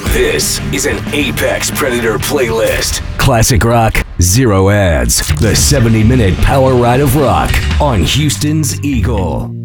This is an Apex Predator playlist. Classic rock, zero ads. The 70-minute power ride of rock on Houston's Eagle.